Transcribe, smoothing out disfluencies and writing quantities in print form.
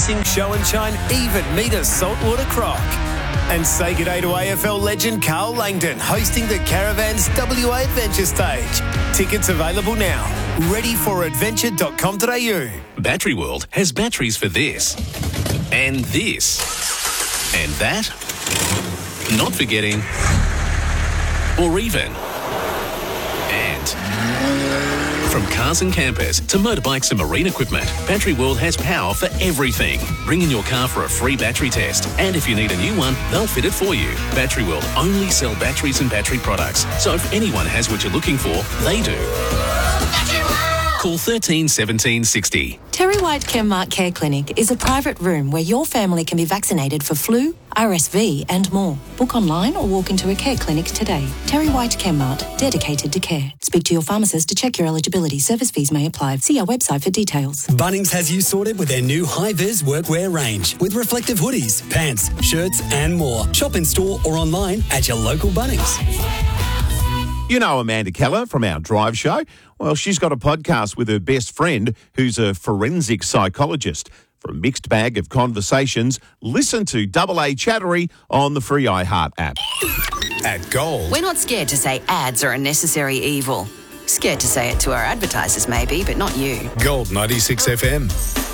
racing, show and shine, even meet a saltwater croc. And say g'day to AFL legend Carl Langdon, hosting the Caravans WA Adventure Stage. Tickets available now. Ready for adventure.com.au. Battery World has batteries for this, and this, and that. Not forgetting, or even, and. From cars and campers to motorbikes and marine equipment, Battery World has power for everything. Bring in your car for a free battery test, and if you need a new one, they'll fit it for you. Battery World only sell batteries and battery products, so if anyone has what you're looking for, they do. Call 13 17 60. Terry White Chemmark Care Clinic is a private room where your family can be vaccinated for flu, RSV and more. Book online or walk into a care clinic today. Terry White Chemmart, dedicated to care. Speak to your pharmacist to check your eligibility. Service fees may apply. See our website for details. Bunnings has you sorted with their new high-vis workwear range with reflective hoodies, pants, shirts and more. Shop in store or online at your local Bunnings. You know Amanda Keller from our Drive show? Well, she's got a podcast with her best friend who's a forensic psychologist. For a mixed bag of conversations, listen to AA Chattery on the free iHeart app. At Gold. We're not scared to say ads are a necessary evil. Scared to say it to our advertisers maybe, but not you. Gold 96 FM.